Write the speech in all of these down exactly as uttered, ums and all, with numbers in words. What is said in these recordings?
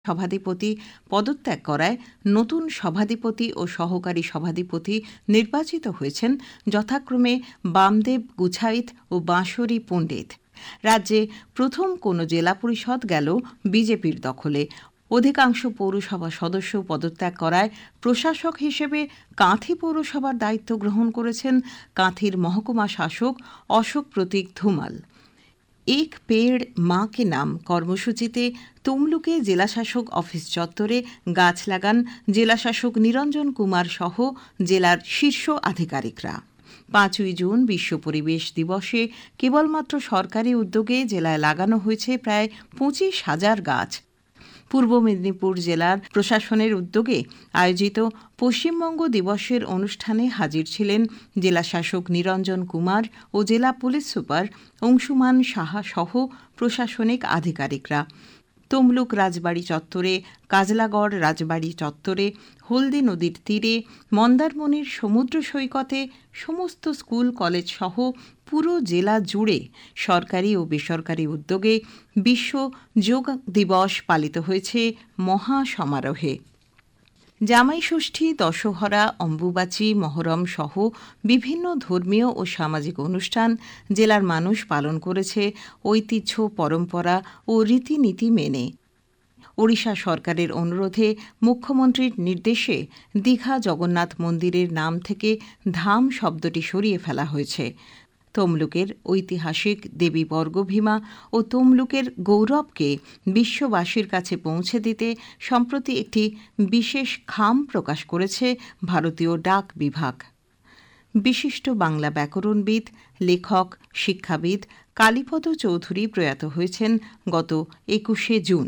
সভাধিপতি পদত্যাগ করায় নতুন সভাধিপতি ও সহকারী সভাধিপতি নির্বাচিত হয়েছেন যথাক্রমে বামদেব গুছাইত ও বাঁশরী পণ্ডিত। রাজ্যে প্রথম কোনো জেলা পরিষদ গেল বিজেপির দখলে। অধিকাংশ পৌরসভা সদস্য পদত্যাগ করায় প্রশাসক হিসেবে কাঁথি পৌরসভার দায়িত্ব গ্রহণ করেছেন কাঁথির মহকুমা শাসক অশোক প্রতীক ধুমাল। এক পেড় মা কে নাম কর্মসূচিতে তমলুকে জেলাশাসক অফিস চত্বরে গাছ লাগান জেলাশাসক নিরঞ্জন কুমার সহ জেলার শীর্ষ আধিকারিকরা। পাঁচই জুন বিশ্ব পরিবেশ দিবসে কেবলমাত্র সরকারি উদ্যোগে জেলায় লাগানো হয়েছে প্রায় পঁচিশ হাজার গাছ। পূর্ব মেদিনীপুর জেলার প্রশাসনের উদ্যোগে আয়োজিত পশ্চিমবঙ্গ দিবসের অনুষ্ঠানে হাজির ছিলেন জেলাশাসক নিরঞ্জন কুমার ও জেলা পুলিশ সুপার অংশুমান সাহা সহ প্রশাসনিক আধিকারিকরা। তমলুক রাজবাড়ি চত্বরে, কাজলাগড় রাজবাড়ি চত্বরে, হলদি নদীর তীরে, মন্দারমণির সমুদ্র সৈকতে, সমস্ত স্কুল কলেজ সহ পুরো জেলা জুড়ে সরকারি ও বেসরকারি উদ্যোগে বিশ্ব যোগ দিবস পালিত হয়েছে মহা সমারোহে। জামাই ষষ্ঠী, দশহরা, অম্বুবাচী, মহরম সহ বিভিন্ন ধর্মীয় ও সামাজিক অনুষ্ঠান জেলার মানুষ পালন করেছে ঐতিহ্য, পরম্পরা ও রীতিনীতি মেনে। ওড়িশা সরকারের অনুরোধে মুখ্যমন্ত্রীর নির্দেশে দীঘা জগন্নাথ মন্দিরের নাম থেকে ধাম শব্দটি সরিয়ে ফেলা হয়েছে। তমলুকের ঐতিহাসিক দেবী বর্গভীমা ও তমলুকের গৌরবকে বিশ্ববাসীর কাছে পৌঁছে দিতে সম্প্রতি একটি বিশেষ খাম প্রকাশ করেছে ভারতীয় ডাক বিভাগ। বিশিষ্ট বাংলা ব্যাকরণবিদ, লেখক, শিক্ষাবিদ কালীপদ চৌধুরী প্রয়াত হয়েছেন গত একুশে জুন।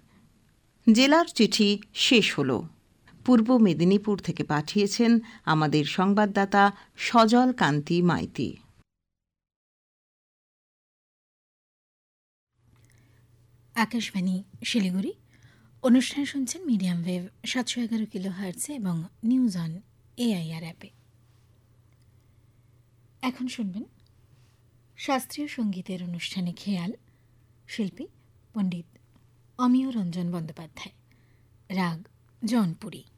জেলার চিঠি শেষ হল। পূর্ব মেদিনীপুর থেকে পাঠিয়েছেন আমাদের সংবাদদাতা সজল কান্তি মাইতি। আকাশবাণী শিলিগুড়ি। অনুষ্ঠান শুনছেন মিডিয়াম ওয়েভ সাতশো এগারো কিলো হার্টসে এবং নিউজ অন এআইআর অ্যাপে। এখন শুনবেন শাস্ত্রীয় সঙ্গীতের অনুষ্ঠানে খেয়াল, শিল্পী পণ্ডিত অমিয় রঞ্জন বন্দ্যোপাধ্যায়, রাগ জৌনপুরী।